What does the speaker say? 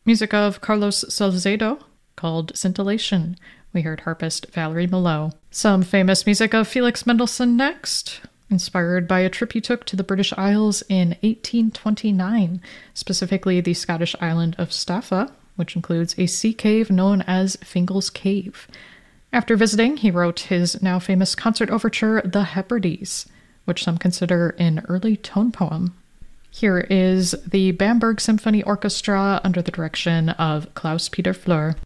Music of Carlos Salcedo, called Scintillation. We heard harpist Valerie Millau. Some famous music of Felix Mendelssohn next, inspired by a trip he took to the British Isles in 1829, specifically the Scottish island of Staffa, which includes a sea cave known as Fingal's Cave. After visiting, he wrote his now famous concert overture, The Hebrides, which some consider an early tone poem. Here is the Bamberg Symphony Orchestra under the direction of Klaus Peter Fleur.